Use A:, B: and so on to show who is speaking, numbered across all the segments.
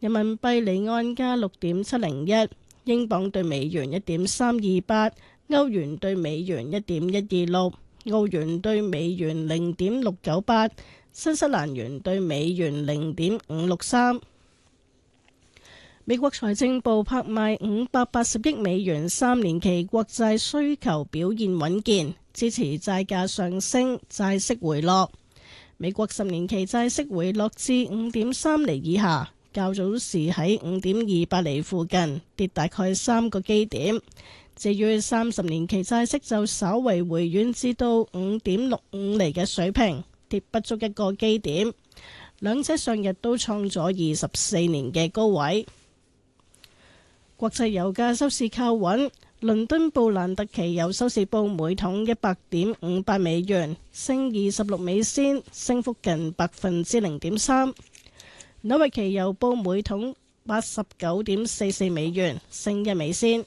A: 人民幣離岸價6.701，英鎊對美元1.328，歐元對美元1.126，澳元對美元0.698，新西蘭元對美元0.563。美國財政部拍賣580億美元3年期國債需求表現穩健，支持債價上升，債息回落。美國10年期債息回落至5.3厘以下，較早時喺5.28厘附近跌大概3個基點。至於30年期債息就稍為回軟至到5.65厘嘅水平，跌不足1個基點。兩者上日都創咗24年嘅高位。國際油價收市靠穩，倫敦布蘭特期油收市報每桶100.58美元，升26美仙，升幅近0.3%。紐約期油報每桶89.44美元，升1美仙。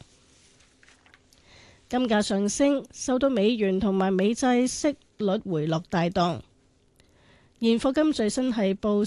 A: 金價上升，受到美元同埋美債息率回落帶動。現貨金最新係報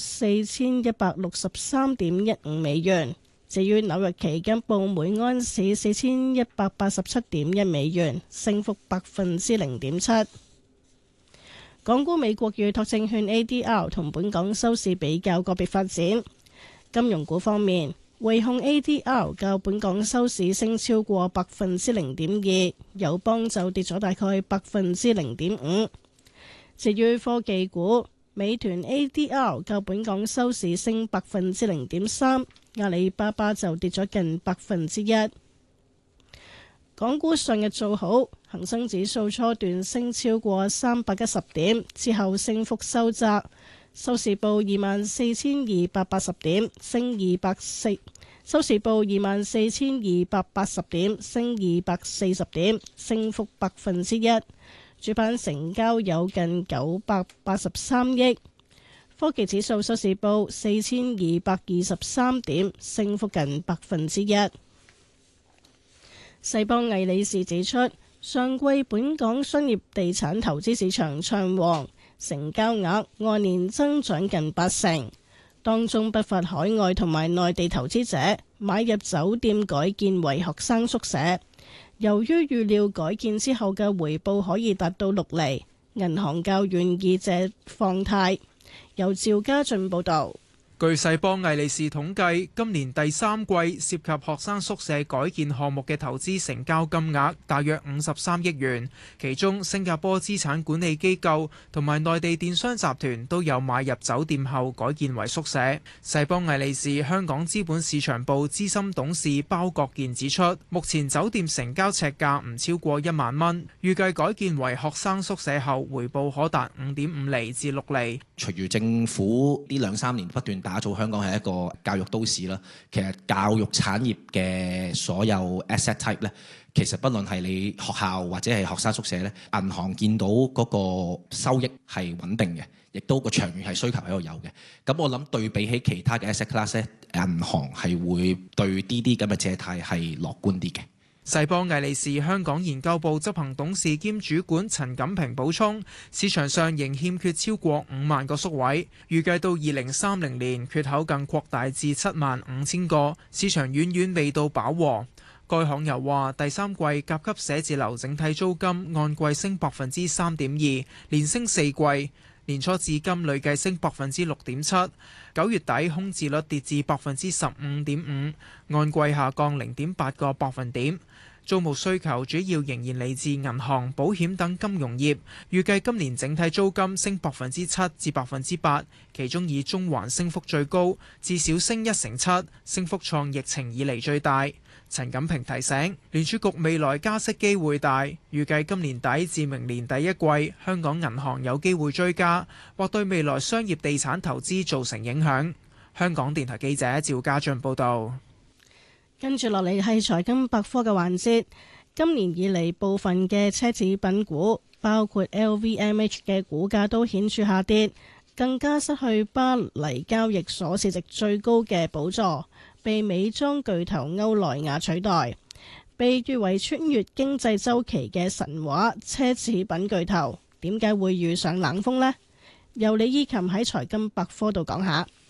A: 4163.15美元。至於紐約期金報每盎司4187.1美元，升幅0.7%。港股美國預託證券 ADR 同本港收市比較個別發展。金融股方面，匯控 ADR 較本港收市升超過0.2%，友邦就跌咗大概0.5%。至於科技股，美團 ADR 較本港收市升0.3%，阿里巴巴就跌咗近1%。港股上日做好，恒生指數初段升超過310點，之後升幅收窄，收市報24,280點，升240。收市報24,280點，升240點，升幅1%。主板成交有近983億。科技指數收市報4223點，升幅近1%。世邦魏理仕指出，上季本港商業地產投資市場暢旺，成交額按年增長近80%，當中不乏海外同埋內地投資者買入酒店改建為學生宿舍。由於預料改建之後嘅回報可以達到6厘，銀行較願意借放貸。由趙家俊報導。
B: 據世邦魏理仕統計，今年第三季涉及學生宿舍改建項目嘅投資成交金額大約53億元，其中新加坡資產管理機構同埋內地電商集團都有買入酒店後改建為宿舍。世邦魏理仕香港資本市場部資深董事包國健指出，目前酒店成交尺價唔超過1萬蚊，預計改建為學生宿舍後回報可達5.5厘至6厘。
C: 隨住政府呢2-3年不斷打造香港係一個教育都市啦，其實教育產業嘅所有 asset type 咧，其實不論係你學校或者係學生宿舍咧，銀行見到嗰個收益係穩定嘅，亦都個長遠係需求喺度有嘅。咁我諗對比起其他嘅 asset class 咧，銀行係會對呢啲咁嘅借貸係樂觀啲嘅。
B: 世邦魏理仕香港研究部執行董事兼主管陳錦平補充，市場上仍欠缺超過5萬個宿位，預計到2030年缺口更擴大至75000個，市場遠遠未到飽和。該行又話，第三季甲級寫字樓整體租金按季升3.2%，連升4季。年初至今累計升6.7%， 9月底空置率跌至15.5%，按季下降0.8個百分點。租務需求主要仍然嚟自銀行、保險等金融業，預計今年整體租金升7%至8%，其中以中環升幅最高，至少升1.7%，升幅創疫情以嚟最大。陳錦平提醒，聯儲局未來加息機會大，預計今年底至明年第一季，香港銀行有機會追加，或對未來商業地產投資造成影響。香港電台記者趙家俊報道。
A: 跟住落嚟係財金百科嘅環節。今年以嚟，部分嘅奢侈品股，包括 LVMH 嘅股價都顯著下跌，更加失去巴黎交易所市值最高嘅寶座，被美妝巨頭歐萊雅取代。被譽為穿越經濟週期嘅神話奢侈品巨頭，點解會遇上冷風呢？由李依琴喺財金百科度講下。